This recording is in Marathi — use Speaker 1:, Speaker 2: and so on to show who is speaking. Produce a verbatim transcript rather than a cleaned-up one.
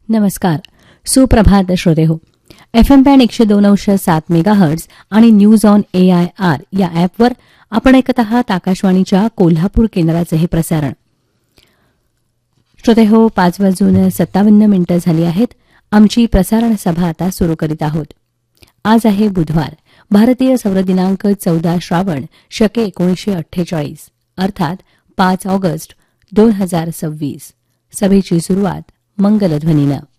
Speaker 1: नमस्कार. सुप्रभात श्रोते हो. एफ एम बँड एकशे दोन अंश सात मेगाहर्ट्ज आणि news on A I R या ॲपवर आपण ऐकत आहात आकाशवाणीच्या कोल्हापूर केंद्राचे हे प्रसारण. श्रोते हो, पाच वाजून सत्तावन्न मिनिटं झाली आहेत. आमची प्रसारण सभा आता सुरू करीत आहोत. आज आहे बुधवार. भारतीय सौर दिनांक चौदा श्रावण शके एकोणीसशे अठ्ठेचाळीस अर्थात पाच ऑगस्ट दोन हजार सव्वीस. सभेची सुरुवात मंगलध्वनीनं.